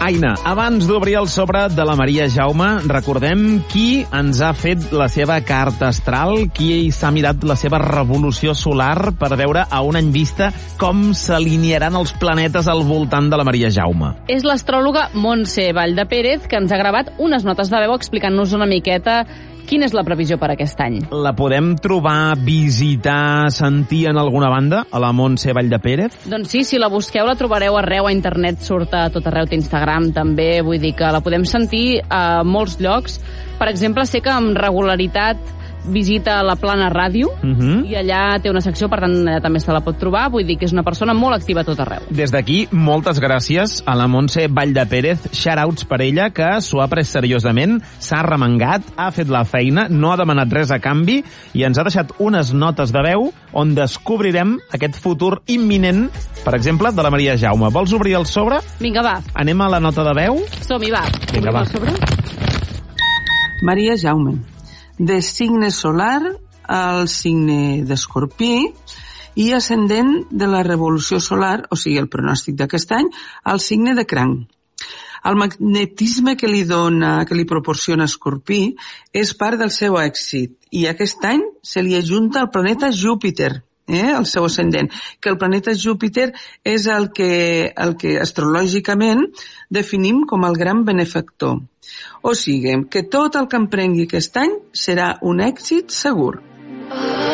feina. Abans d'obrir el sobre de la Maria Jaume, recordem qui ens ha fet la seva carta astral, qui s'ha mirat la seva revolució solar per veure a un any vista com s'alinearan els planetes al voltant de la Maria Jaume. És l'astròloga Montse Valldepérez, que ens ha gravat unes notes de veu explicant-nos una miqueta quina és la previsió per aquest any. La podem trobar, visitar, sentir en alguna banda, a la Montse Valldepérez? Doncs sí, si la busqueu la trobareu arreu, a internet surt a tot arreu, d'Instagram també, vull dir que la podem sentir a molts llocs. Per exemple, sé que amb regularitat visita la Plana Ràdio i allà té una secció, per tant allà també se la pot trobar, vull dir que és una persona molt activa a tot arreu. Des d'aquí, moltes gràcies a la Montse Valldepérez, shoutouts per ella, que s'ho ha pres seriosament, s'ha remengat, ha fet la feina, no ha demanat res a canvi i ens ha deixat unes notes de veu on descobrirem aquest futur imminent, per exemple, de la Maria Jaume. Vols obrir el sobre? Vinga, va. Anem a la nota de veu? Som-hi, va. Vinga, va. Maria Jaume, de signe solar al signe d'Escorpí i ascendent de la revolució solar, o sigui, el pronòstic d'aquest any, al signe de Cranc. El magnetisme que li proporciona Escorpí és part del seu èxit i aquest any se li ajunta el planeta Júpiter, el seu ascendent, que el planeta Júpiter és el que astrològicament definim com el gran benefactor. O sigui, que tot el que emprengui aquest any serà un èxit segur.